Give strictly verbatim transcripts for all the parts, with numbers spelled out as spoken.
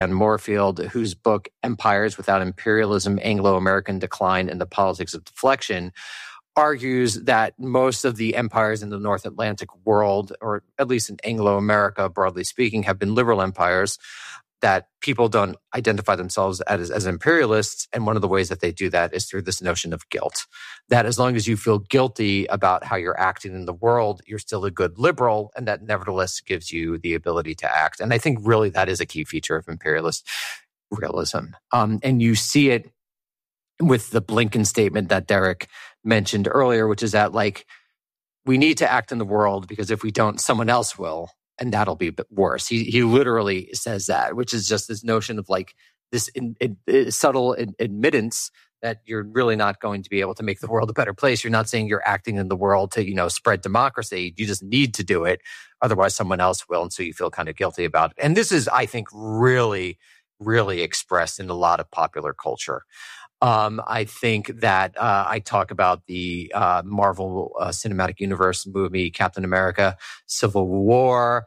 and Moorfield, whose book Empires Without Imperialism, Anglo-American Decline and the Politics of Deflection, argues that most of the empires in the North Atlantic world, or at least in Anglo-America, broadly speaking, have been liberal empires, that people don't identify themselves as, as imperialists. And one of the ways that they do that is through this notion of guilt. That as long as you feel guilty about how you're acting in the world, you're still a good liberal, and that nevertheless gives you the ability to act. And I think really that is a key feature of imperialist realism. Um, and you see it with the Blinken statement that Derek mentioned earlier, which is that, like, we need to act in the world because if we don't, someone else will. And that'll be worse. He he literally says that, which is just this notion of like this in, in, subtle in, admittance that you're really not going to be able to make the world a better place. You're not saying you're acting in the world to, you know, spread democracy. You just need to do it. Otherwise, someone else will. And so you feel kind of guilty about it. And this is, I think, really, really expressed in a lot of popular culture. Um, I think that uh, I talk about the uh, Marvel uh, Cinematic Universe movie, Captain America, Civil War,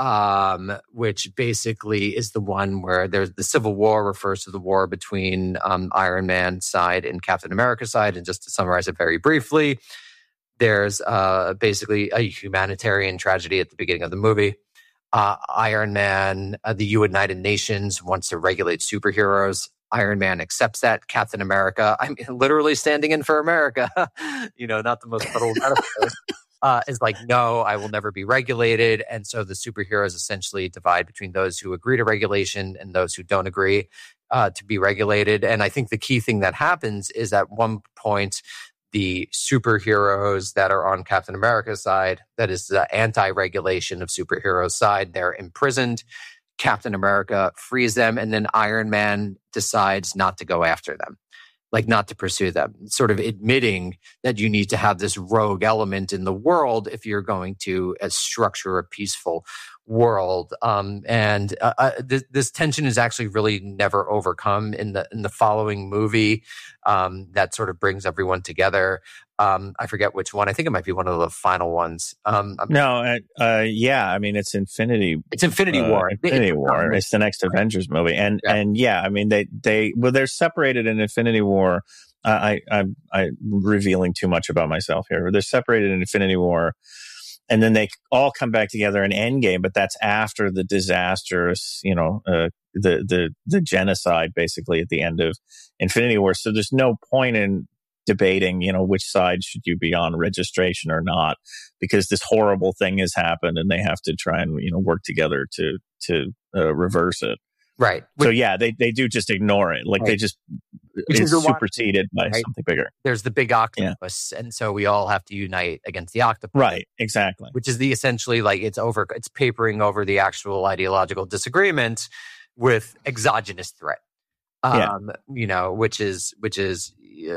um, which basically is the one where there's the Civil War refers to the war between um, Iron Man side and Captain America side. And just to summarize it very briefly, there's uh, basically a humanitarian tragedy at the beginning of the movie. Uh, Iron Man, uh, the United Nations wants to regulate superheroes. Iron Man accepts that. Captain America, I'm literally standing in for America, you know, not the most subtle metaphor, uh, is like, no, I will never be regulated. And so the superheroes essentially divide between those who agree to regulation and those who don't agree uh, to be regulated. And I think the key thing that happens is at one point, the superheroes that are on Captain America's side, that is the anti-regulation of superheroes side, they're imprisoned. Captain America frees them, and then Iron Man decides not to go after them, like not to pursue them, sort of admitting that you need to have this rogue element in the world if you're going to uh, structure a peaceful world. Um, and uh, uh, th- this tension is actually really never overcome in the in the following movie um, that sort of brings everyone together. Um, I forget which one. I think it might be one of the final ones. Um, no, uh, uh, yeah. I mean, it's Infinity. It's Infinity uh, War. Infinity it's, War. It's the next right. Avengers movie, and yeah. and yeah. I mean, they they well, they're separated in Infinity War. Uh, I I'm I'm revealing too much about myself here. They're separated in Infinity War, and then they all come back together in Endgame. But that's after the disastrous, you know, uh, the the the genocide basically at the end of Infinity War. So there's no point in debating, you know, which side should you be on, registration or not, because this horrible thing has happened and they have to try and, you know, work together to to uh, reverse it. Right. So yeah, they, they do just ignore it. Like right. they just, Which it's superseded by right? something bigger. There's the big octopus. Yeah. And so we all have to unite against the octopus. Right. Exactly. Which is the essentially like it's over, it's papering over the actual ideological disagreement with exogenous threat. Um, yeah. you know, which is, which is,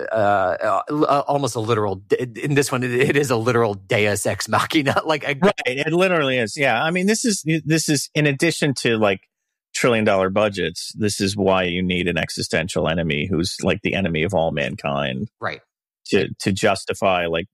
uh, uh, almost a literal, in this one, it, it is a literal deus ex machina. Like, a, right. It literally is. Yeah. I mean, this is, this is in addition to like trillion dollar budgets. This is why you need an existential enemy who's like the enemy of all mankind. Right. To, to justify like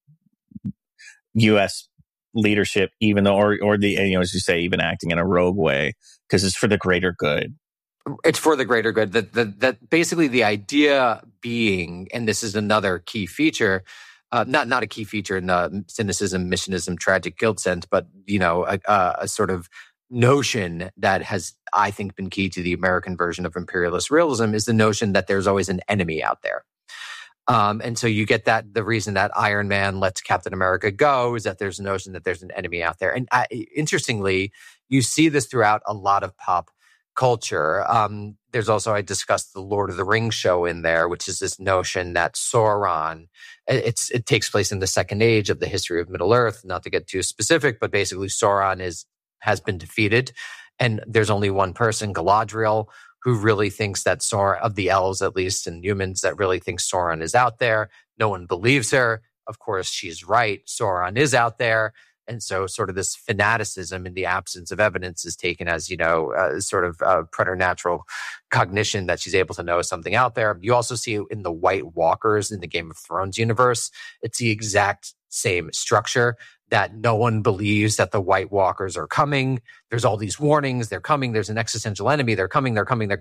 U S leadership, even though, or, or the, you know, as you say, even acting in a rogue way, because it's for the greater good. It's for the greater good. That that that basically the idea being, and this is another key feature, uh, not not a key feature in the cynicism, missionism, tragic guilt sense, but you know, a, a, a sort of notion that has, I think, been key to the American version of imperialist realism is the notion that there's always an enemy out there. Um, and so you get that the reason that Iron Man lets Captain America go is that there's a notion that there's an enemy out there. And uh, interestingly, you see this throughout a lot of pop culture. Um, there's also, I discussed the Lord of the Rings show in there, which is this notion that Sauron, it's, it takes place in the second age of the history of Middle Earth, not to get too specific, but basically Sauron is, has been defeated. And there's only one person, Galadriel, who really thinks that Sauron, of the elves at least, and humans that really think Sauron is out there. No one believes her. Of course, she's right. Sauron is out there. And so sort of this fanaticism in the absence of evidence is taken as, you know, uh, sort of uh, preternatural cognition that she's able to know something out there. You also see it in the White Walkers in the Game of Thrones universe. It's the exact same structure. that no one believes that the White Walkers are coming. There's all these warnings. They're coming. There's an existential enemy. They're coming. They're coming. They're